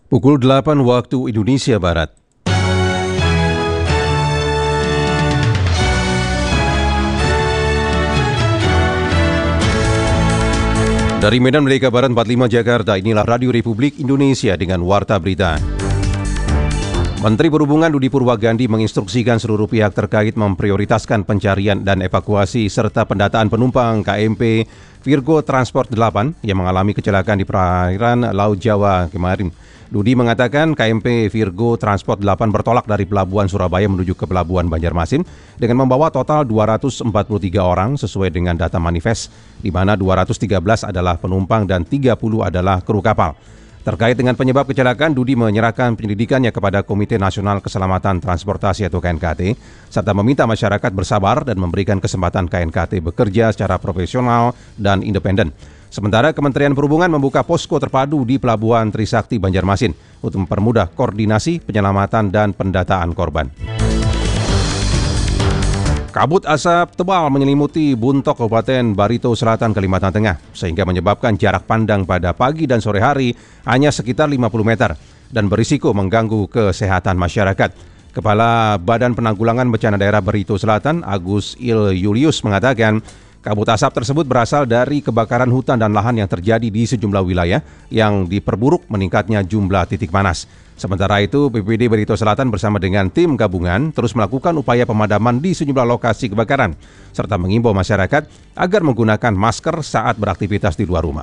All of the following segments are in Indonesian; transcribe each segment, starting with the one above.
Pukul 8 waktu Indonesia Barat. Dari Medan Merdeka Barat 45 Jakarta, inilah Radio Republik Indonesia dengan Warta Berita. Menteri Perhubungan Budi Purwagandi menginstruksikan seluruh pihak terkait memprioritaskan pencarian dan evakuasi serta pendataan penumpang KMP Virgo Transport 8 yang mengalami kecelakaan di perairan Laut Jawa kemarin. Budi mengatakan KMP Virgo Transport 8 bertolak dari Pelabuhan Surabaya menuju ke Pelabuhan Banjarmasin dengan membawa total 243 orang sesuai dengan data manifest, di mana 213 adalah penumpang dan 30 adalah kru kapal. Terkait dengan penyebab kecelakaan, Budi menyerahkan penyelidikannya kepada Komite Nasional Keselamatan Transportasi atau KNKT, serta meminta masyarakat bersabar dan memberikan kesempatan KNKT bekerja secara profesional dan independen. Sementara Kementerian Perhubungan membuka posko terpadu di Pelabuhan Trisakti Banjarmasin untuk mempermudah koordinasi, penyelamatan, dan pendataan korban. Kabut asap tebal menyelimuti Buntok, Kabupaten Barito Selatan, Kalimantan Tengah, sehingga menyebabkan jarak pandang pada pagi dan sore hari hanya sekitar 50 meter dan berisiko mengganggu kesehatan masyarakat. Kepala Badan Penanggulangan Bencana Daerah Barito Selatan, Agus Il Julius, mengatakan kabut asap tersebut berasal dari kebakaran hutan dan lahan yang terjadi di sejumlah wilayah yang diperburuk meningkatnya jumlah titik panas. Sementara itu, BPBD Barito Selatan bersama dengan tim gabungan terus melakukan upaya pemadaman di sejumlah lokasi kebakaran, serta mengimbau masyarakat agar menggunakan masker saat beraktivitas di luar rumah.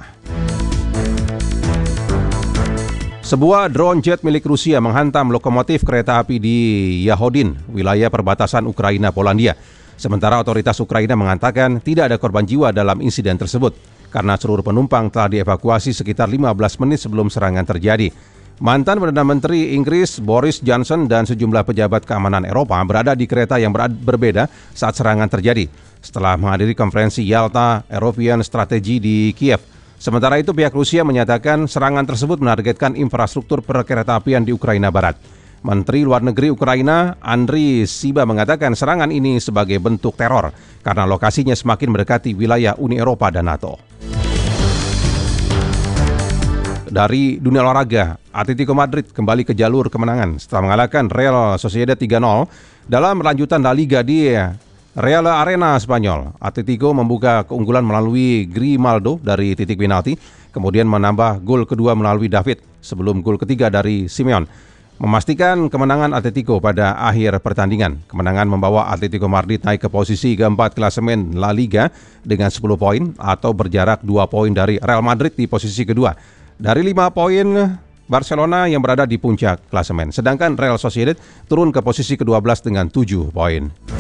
Sebuah drone jet milik Rusia menghantam lokomotif kereta api di Yahodin, wilayah perbatasan Ukraina-Polandia. Sementara otoritas Ukraina mengatakan tidak ada korban jiwa dalam insiden tersebut, karena seluruh penumpang telah dievakuasi sekitar 15 menit sebelum serangan terjadi. Mantan Perdana Menteri Inggris Boris Johnson dan sejumlah pejabat keamanan Eropa berada di kereta yang berbeda saat serangan terjadi, setelah menghadiri konferensi Yalta European Strategy di Kiev. Sementara itu pihak Rusia menyatakan serangan tersebut menargetkan infrastruktur perkeretaapian di Ukraina Barat. Menteri Luar Negeri Ukraina Andriy Sybiha mengatakan serangan ini sebagai bentuk teror karena lokasinya semakin mendekati wilayah Uni Eropa dan NATO. Dari dunia olahraga, Atletico Madrid kembali ke jalur kemenangan setelah mengalahkan Real Sociedad 3-0 dalam lanjutan La Liga di Real Arena Spanyol. Atletico membuka keunggulan melalui Grimaldo dari titik penalti, kemudian menambah gol kedua melalui David sebelum gol ketiga dari Simeon, memastikan kemenangan Atletico pada akhir pertandingan. Kemenangan membawa Atletico Madrid naik ke posisi keempat klasemen La Liga dengan 10 poin atau berjarak 2 poin dari Real Madrid di posisi kedua. Dari 5 poin, Barcelona yang berada di puncak klasemen, sedangkan Real Sociedad turun ke posisi ke-12 dengan 7 poin.